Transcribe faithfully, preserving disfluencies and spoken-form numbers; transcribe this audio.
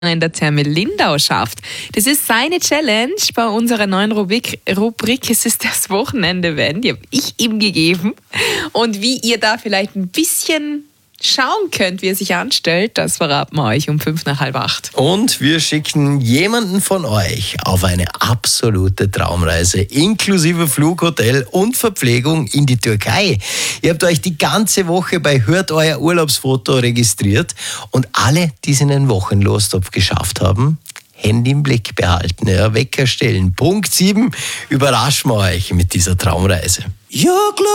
in der Therme Lindau schafft. Das ist seine Challenge bei unserer neuen Rubrik. Rubrik es ist das Wochenende-Wenn. Die habe ich ihm gegeben. Und wie ihr da vielleicht ein bisschen schauen könnt, wie er sich anstellt, das verraten wir euch um fünf nach halb acht. Und wir schicken jemanden von euch auf eine absolute Traumreise, inklusive Flug, Hotel und Verpflegung in die Türkei. Ihr habt euch die ganze Woche bei Hört euer Urlaubsfoto registriert und alle, die es in den Wochenlostopf geschafft haben, Handy im Blick behalten, ja, Wecker stellen. Punkt sieben, überraschen wir euch mit dieser Traumreise. Ja, klar.